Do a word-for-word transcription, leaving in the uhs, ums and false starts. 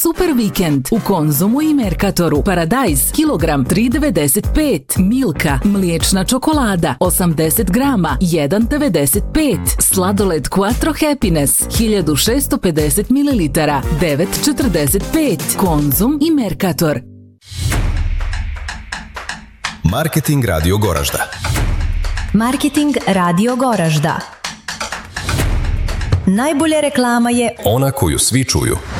super vikend u Konzumu i Mercatoru. Paradajz kilogram tri devedeset pet, Milka mliječna čokolada osamdeset grama jedan devedeset pet, sladoled Quattro Happiness hiljadu šessto pedeset mililitara devet četrdeset pet. Konzum i Mercator. Marketing Radio Goražda. Marketing Radio Goražda. Najbolja reklama je ona koju svi čuju.